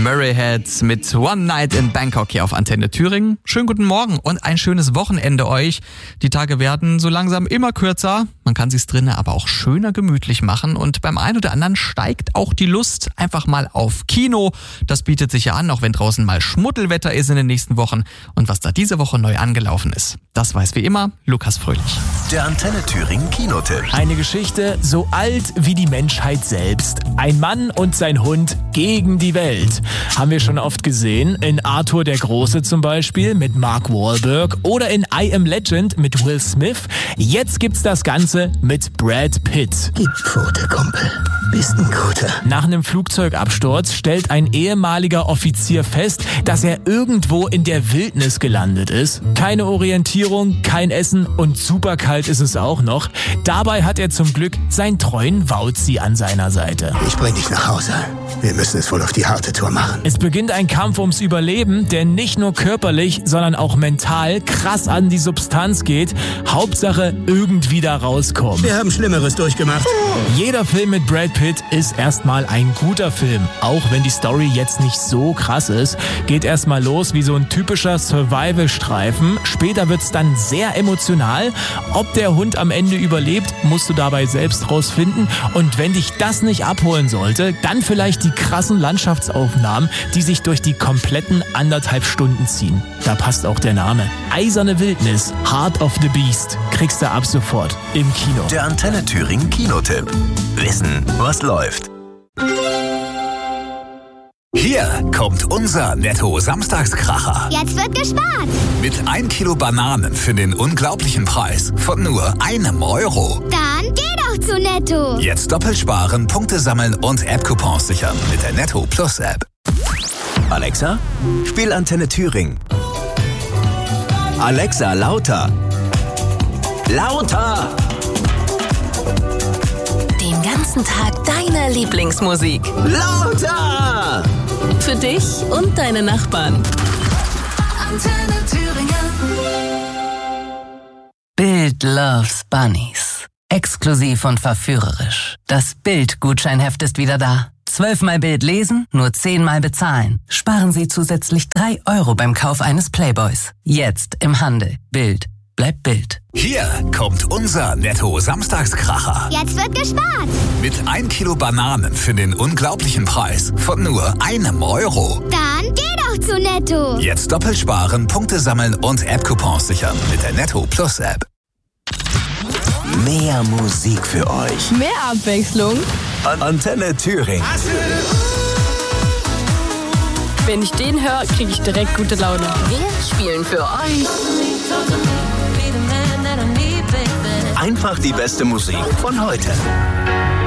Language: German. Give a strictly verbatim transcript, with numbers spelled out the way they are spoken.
Murray Head mit One Night in Bangkok hier auf Antenne Thüringen. Schönen guten Morgen und ein schönes Wochenende euch. Die Tage werden so langsam immer kürzer. Man kann sich's drinnen aber auch schöner gemütlich machen und beim einen oder anderen steigt auch die Lust einfach mal auf Kino. Das bietet sich ja an, auch wenn draußen mal Schmuddelwetter ist in den nächsten Wochen. Und was da diese Woche neu angelaufen ist, das weiß wie immer Lukas Fröhlich. Der Antenne Thüringen Kinotipp. Eine Geschichte so alt wie die Menschheit selbst. Ein Mann und sein Hund gegen die Welt. Haben wir schon oft gesehen. In Arthur der Große zum Beispiel mit Mark Wahlberg oder in I Am Legend mit Will Smith. Jetzt gibt's das Ganze mit Brad Pitt. Gib Pfote, Kumpel. Bist ein guter. Nach einem Flugzeugabsturz stellt ein ehemaliger Offizier fest, dass er irgendwo in der Wildnis gelandet ist. Keine Orientierung, kein Essen und super kalt ist es auch noch. Dabei hat er zum Glück seinen treuen Wauzi an seiner Seite. Ich bring dich nach Hause. Wir müssen es wohl auf die harte Tour machen. Es beginnt ein Kampf ums Überleben, der nicht nur körperlich, sondern auch mental krass an die Substanz geht. Hauptsache irgendwie da rauskommen. Wir haben Schlimmeres durchgemacht. Jeder Film mit Brad Pitt ist erstmal ein guter Film. Auch wenn die Story jetzt nicht so krass ist. Geht erstmal los wie so ein typischer Survival-Streifen. Später wird's dann sehr emotional. Ob der Hund am Ende überlebt, musst du dabei selbst rausfinden. Und wenn dich das nicht abholen sollte, dann vielleicht die krassen Landschaftsaufnahmen, die sich durch die kompletten anderthalb Stunden ziehen. Da passt auch der Name. Eiserne Wildnis, Heart of the Beast, kriegst du ab sofort im Kino. Der Antenne Thüringen Kinotipp. Wissen, was läuft. Hier kommt unser Netto-Samstagskracher. Jetzt wird gespart. Mit ein Kilo Bananen für den unglaublichen Preis von nur einem Euro. Dann geh doch zu Netto. Jetzt doppelt sparen, Punkte sammeln und App-Coupons sichern mit der Netto Plus App. Alexa, spiel Antenne Thüringen. Alexa, lauter. Lauter! Den ganzen Tag deine Lieblingsmusik. Lauter! Für dich und deine Nachbarn. Antenne Thüringen. Bild loves Bunnies. Exklusiv und verführerisch. Das Bild-Gutscheinheft ist wieder da. Zwölfmal Bild lesen, nur zehnmal bezahlen. Sparen Sie zusätzlich drei Euro beim Kauf eines Playboys. Jetzt im Handel. Bild. Bleibt Bild. Hier kommt unser Netto-Samstagskracher. Jetzt wird gespart. Mit ein Kilo Bananen für den unglaublichen Preis von nur einem Euro. Dann geh doch zu Netto. Jetzt doppelt sparen, Punkte sammeln und App-Coupons sichern mit der Netto Plus App. Mehr Musik für euch. Mehr Abwechslung. An- Antenne Thüringen. Wenn ich den höre, kriege ich direkt gute Laune. Wir spielen für euch Einfach die beste Musik von heute.